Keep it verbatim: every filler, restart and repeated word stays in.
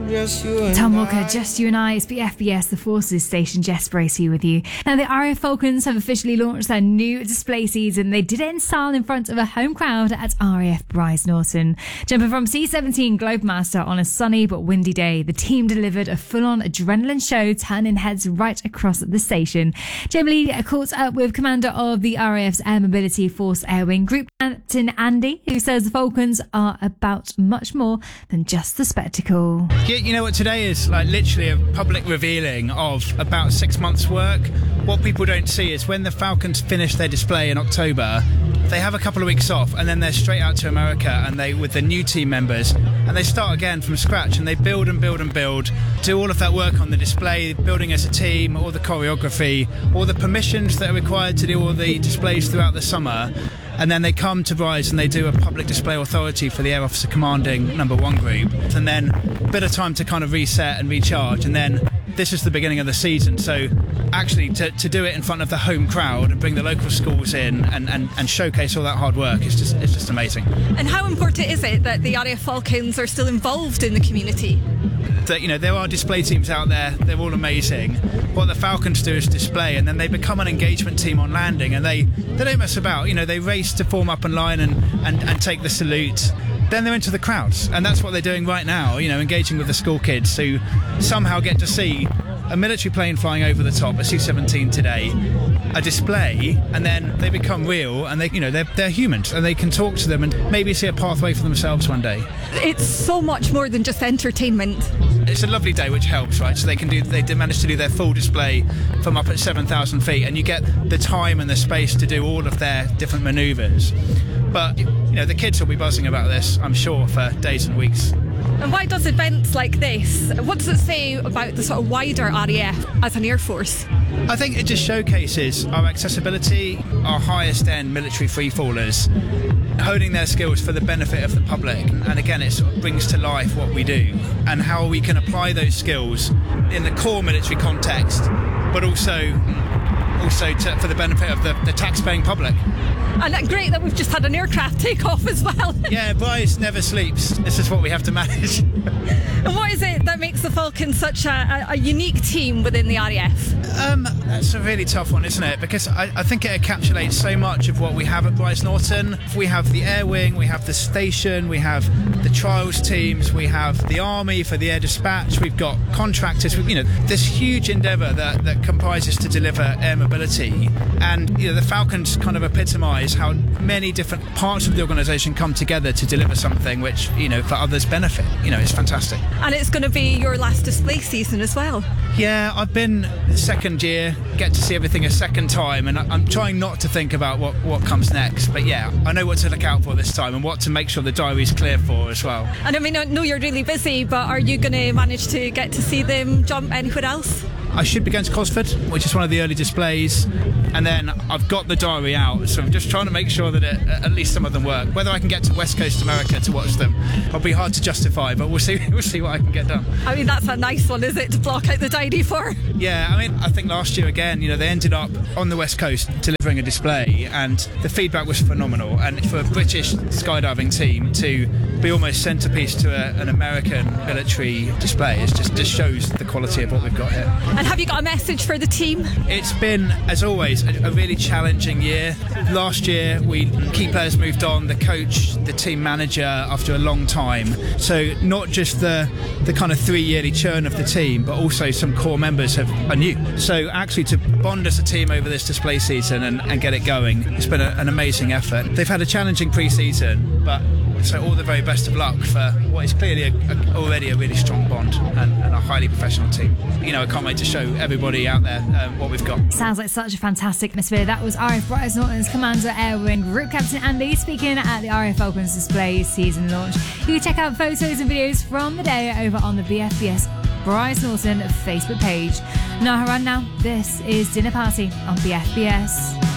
just you and Tom Walker, I. Just You and I. It's B F B S, the Forces Station. Jess Bracey with you. Now, the R A F Falcons have officially launched their new display season. They did it in style in front of a home crowd at R A F Bryce Norton. Jumping from C seventeen Globemaster on a sunny but windy day, the team delivered a full-on adrenaline show, turning heads right across the station. Jamie Lee caught up with commander of the R A F's Air Mobility Force Air Wing, Group Captain Andy, who says the Falcons are about much more than just the spectacle. You, you know what today is? Like literally a public revealing of about six months' work. What people don't see is when the Falcons finish their display in October, they have a couple of weeks off and then they're straight out to America and they with the new team members and they start again from scratch and they build and build and build, do all of that work on the display, building as a team, all the choreography, all the permissions that are required to do all the displays throughout the summer. And then they come to Bryce and they do a public display authority for the Air Officer Commanding number one group. And then a bit of time to kind of reset and recharge. And then this is the beginning of the season. So actually to, to do it in front of the home crowd and bring the local schools in and, and, and showcase all that hard work is just, it's just amazing. And how important is it that the R A F Falcons are still involved in the community? That, you know, there are display teams out there, they're all amazing. What the Falcons do is display and then they become an engagement team on landing and they, they don't mess about, you know, they race to form up in line and, and, and take the salute. Then they're into the crowds and that's what they're doing right now, you know, engaging with the school kids who somehow get to see a military plane flying over the top, a C seventeen today, a display, and then they become real and they, you know, they're, they're humans and they can talk to them and maybe see a pathway for themselves one day. It's so much more than just entertainment. It's a lovely day, which helps, right? So they can do, they manage to do their full display from up at seven thousand feet, and you get the time and the space to do all of their different manoeuvres. But you know, the kids will be buzzing about this, I'm sure, for days and weeks. And why does events like this, what does it say about the sort of wider R A F as an Air Force? I think it just showcases our accessibility, our highest end military freefallers, honing their skills for the benefit of the public. And again, it sort of brings to life what we do and how we can apply those skills in the core military context, but also also to, for the benefit of the, the tax-paying public. And great that we've just had an aircraft take off as well. Yeah, Bryce never sleeps. This is what we have to manage. And what is it that makes the Falcons such a, a, a unique team within the R A F? Um, that's a really tough one, isn't it? Because I, I think it encapsulates so much of what we have at Bryce Norton. We have the Air Wing, we have the station, we have the trials teams, we have the Army for the air dispatch, we've got contractors, you know, this huge endeavour that, that comprises to deliver air mobility. And you know, the Falcons kind of epitomise how many different parts of the organisation come together to deliver something which, you know, for others benefit. You know, it's fantastic. And it's going to be your last display season as well. Yeah, I've been second year, get to see everything a second time, and I'm trying not to think about what, what comes next. But yeah, I know what to look out for this time and what to make sure the diary's clear for as well. And I mean, I know you're really busy, but are you going to manage to get to see them jump anywhere else? I should be going to Cosford, which is one of the early displays, and then I've got the diary out, so I'm just trying to make sure that it, at least some of them work. Whether I can get to West Coast America to watch them, it'll be hard to justify, but we'll see. We'll see what I can get done. I mean, that's a nice one, is it, to block out the diary for? Yeah, I mean, I think last year again, you know, they ended up on the West Coast delivering a display, and the feedback was phenomenal. And for a British skydiving team to be almost centrepiece to a, an American military display, it just, just shows the quality of what we've got here. And have you got a message for the team? It's been, as always, a, a really challenging year. Last year, we key players moved on, the coach, the team manager, after a long time. So not just the the kind of three-yearly churn of the team, but also some core members have, are new. So actually to bond as a team over this display season and, and get it going, it's been a, an amazing effort. They've had a challenging pre-season, but so all the very best of luck for what is clearly a, a, already a really strong bond and, and a highly professional team. You know, I can't wait to show everybody out there um, what we've got. Sounds like such a fantastic atmosphere. That was R A F Bryce Norton's Commander Air Wing Group Captain Andy speaking at the R A F Falcons display season launch. You can check out photos and videos from the day over on the B F B S Bryce Norton Facebook page. Nahara now, this is Dinner Party on B F B S.